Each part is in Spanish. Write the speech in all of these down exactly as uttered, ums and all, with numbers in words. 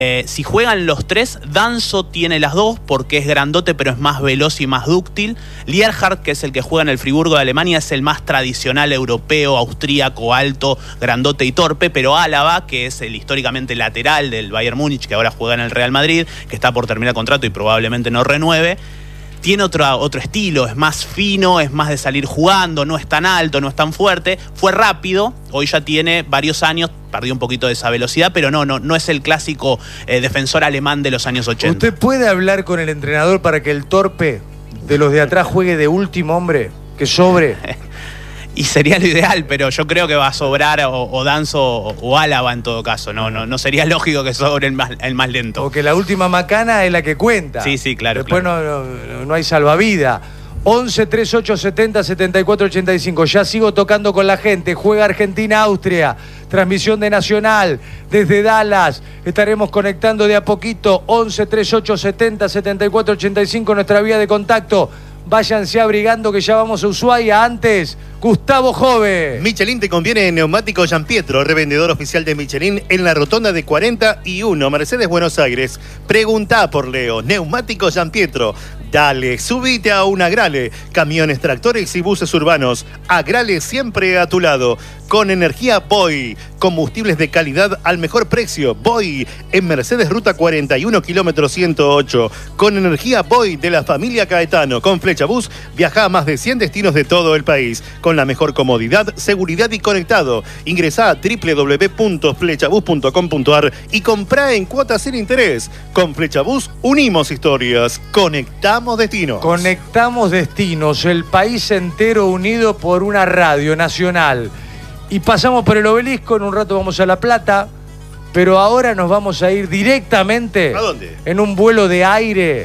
Eh, si juegan los tres, Danso tiene las dos porque es grandote pero es más veloz y más dúctil. Lierhard, que es el que juega en el Friburgo de Alemania, es el más tradicional europeo, austríaco, alto, grandote y torpe. Pero Álava, que es el históricamente lateral del Bayern Múnich, que ahora juega en el Real Madrid, que está por terminar contrato y probablemente no renueve, tiene otro, otro estilo, es más fino, es más de salir jugando, no es tan alto, no es tan fuerte, fue rápido, hoy ya tiene varios años, perdió un poquito de esa velocidad, pero no, no, no es el clásico eh, defensor alemán de los años ochenta. ¿Usted puede hablar con el entrenador para que el torpe de los de atrás juegue de último hombre, que sobre? Y sería lo ideal, pero yo creo que va a sobrar o, o Danso o, o Álava en todo caso. No, no, no sería lógico que sobre el más, el más lento. Porque la última macana es la que cuenta. Sí, sí, claro. Después claro. No, no, no hay salvavidas. once, treinta y ocho, setenta, setenta y cuatro, ochenta y cinco. Ya sigo tocando con la gente. Juega Argentina-Austria. Transmisión de Nacional desde Dallas. Estaremos conectando de a poquito. once, treinta y ocho, setenta, setenta y cuatro, ochenta y cinco. Nuestra vía de contacto. Váyanse abrigando que ya vamos a Ushuaia. Antes, Gustavo Jove. Michelin te conviene en Neumático Gianpietro, revendedor oficial de Michelin en la rotonda de cuarenta y uno, Mercedes, Buenos Aires. Preguntá por Leo. Neumático Gianpietro. Dale, subite a un Agrale. Camiones, tractores y buses urbanos. Agrale siempre a tu lado. Con energía Boy. Combustibles de calidad al mejor precio. Boy. En Mercedes, ruta cuarenta y uno, kilómetro ciento ocho. Con energía Boy de la familia Caetano. Con Flechabús viaja a más de cien destinos de todo el país. Con la mejor comodidad, seguridad y conectado. Ingresá a doble u doble u doble u punto flechabús punto com punto ar y comprá en cuotas sin interés. Con Flechabús unimos historias. Conectamos destinos. Conectamos destinos. El país entero unido por una radio nacional. Y pasamos por el Obelisco, en un rato vamos a La Plata, pero ahora nos vamos a ir directamente. ¿A dónde? En un vuelo de aire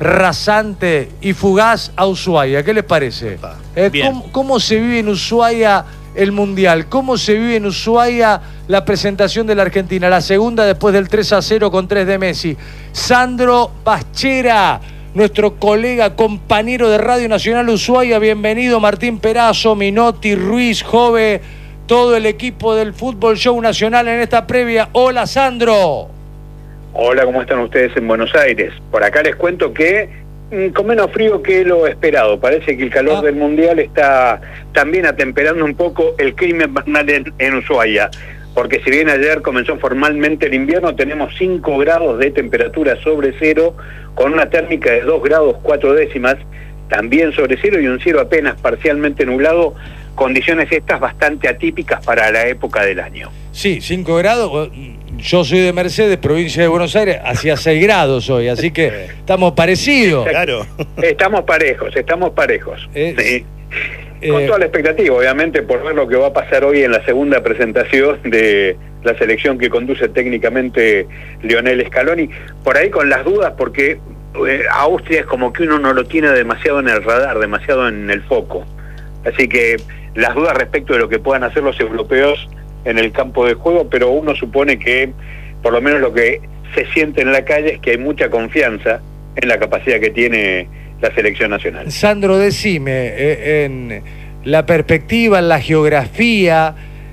rasante y fugaz a Ushuaia. ¿Qué les parece? Eh, ¿cómo, ¿Cómo se vive en Ushuaia el Mundial? ¿Cómo se vive en Ushuaia la presentación de la Argentina? La segunda después del tres a cero con tres de Messi. Sandro Baschera, nuestro colega, compañero de Radio Nacional Ushuaia. Bienvenido, Martín Perazo, Minotti, Ruiz, Jove, todo el equipo del Fútbol Show Nacional en esta previa. Hola, Sandro. Hola, ¿cómo están ustedes en Buenos Aires? Por acá les cuento que mmm, con menos frío que lo esperado. Parece que el calor ah. del Mundial está también atemperando un poco el clima invernal en, en Ushuaia. Porque si bien ayer comenzó formalmente el invierno, tenemos cinco grados de temperatura sobre cero, con una térmica de dos grados cuatro décimas, también sobre cero, y un cielo apenas parcialmente nublado, condiciones estas bastante atípicas para la época del año. Sí, cinco grados. Yo soy de Mercedes, provincia de Buenos Aires, hacía seis grados hoy, así que estamos parecidos. Claro. Estamos parejos, estamos parejos. Eh, sí. eh, Con toda la expectativa, obviamente, por ver lo que va a pasar hoy en la segunda presentación de la selección que conduce técnicamente Lionel Scaloni. Por ahí con las dudas, porque eh, Austria es como que uno no lo tiene demasiado en el radar, demasiado en el foco. Así que las dudas respecto de lo que puedan hacer los europeos en el campo de juego, pero uno supone que, por lo menos lo que se siente en la calle, es que hay mucha confianza en la capacidad que tiene la selección nacional. Sandro, decime, eh, en la perspectiva, en la geografía,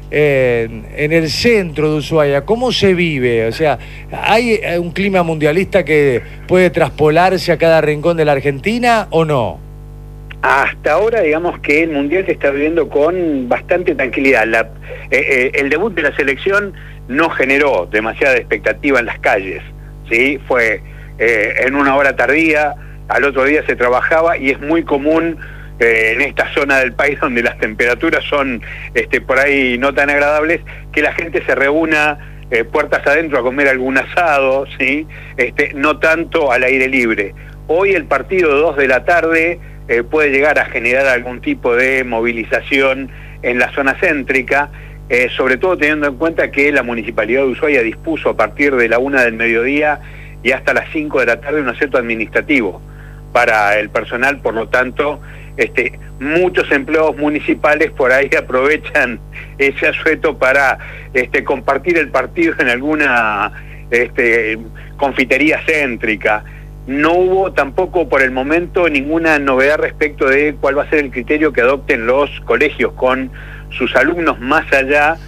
en, en el centro de Ushuaia, ¿cómo se vive? O sea, ¿hay un clima mundialista que puede traspolarse a cada rincón de la Argentina o no? Hasta ahora, digamos que el Mundial se está viviendo con bastante tranquilidad. La, eh, eh, el debut de la selección no generó demasiada expectativa en las calles, ¿sí? Fue eh, en una hora tardía, al otro día se trabajaba, y es muy común eh, en esta zona del país donde las temperaturas son este, por ahí no tan agradables, que la gente se reúna eh, puertas adentro a comer algún asado, ¿sí? Este, no tanto al aire libre. Hoy el partido dos de la tarde Eh, puede llegar a generar algún tipo de movilización en la zona céntrica, eh, sobre todo teniendo en cuenta que la Municipalidad de Ushuaia dispuso a partir de la una del mediodía y hasta las cinco de la tarde un asueto administrativo para el personal. Por lo tanto, este, muchos empleados municipales por ahí aprovechan ese asueto para este, compartir el partido en alguna este, confitería céntrica. No hubo tampoco por el momento ninguna novedad respecto de cuál va a ser el criterio que adopten los colegios con sus alumnos, más allá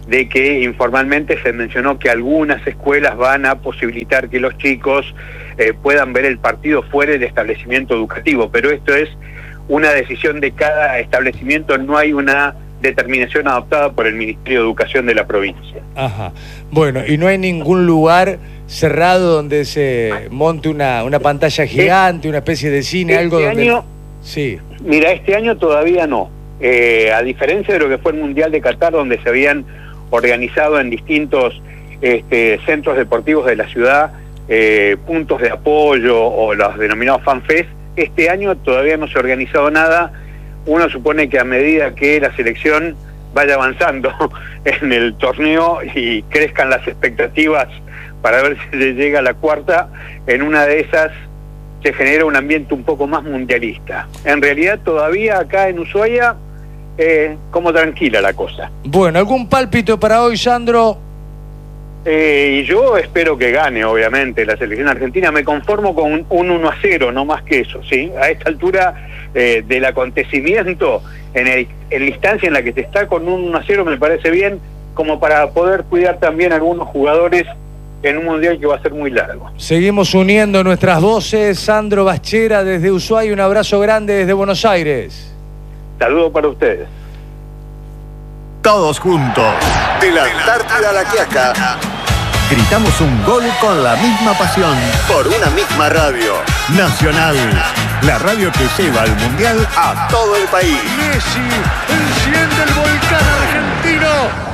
de que informalmente se mencionó que algunas escuelas van a posibilitar que los chicos eh, puedan ver el partido fuera del establecimiento educativo, pero esto es una decisión de cada establecimiento, no hay una determinación adoptada por el Ministerio de Educación de la provincia. Ajá. Bueno, y no hay ningún lugar cerrado donde se monte una, una pantalla gigante, una especie de cine, este algo donde... Año, sí. Mira, este año todavía no. Eh, a diferencia de lo que fue el Mundial de Qatar, donde se habían organizado en distintos este, centros deportivos de la ciudad eh, puntos de apoyo o los denominados FanFest, este año todavía no se ha organizado nada. Uno supone que a medida que la selección vaya avanzando en el torneo y crezcan las expectativas para ver si se llega a la cuarta, en una de esas se genera un ambiente un poco más mundialista. En realidad todavía acá en Ushuaia, eh, como tranquila la cosa. Bueno, ¿algún pálpito para hoy, Sandro? Eh, y yo espero que gane, obviamente, la selección argentina. Me conformo con un, un uno a cero, no más que eso, ¿sí? A esta altura eh, del acontecimiento, en, el, en la instancia en la que se está, con un uno a cero me parece bien, como para poder cuidar también a algunos jugadores en un mundial que va a ser muy largo. Seguimos uniendo nuestras voces. Sandro Baschera desde Ushuaia, un abrazo grande desde Buenos Aires. Saludos para ustedes. Todos juntos, de la Antártida a la Quiaca, gritamos un gol con la misma pasión, por una misma radio. Nacional, la radio que lleva al mundial a todo el país. Messi enciende el volcán argentino.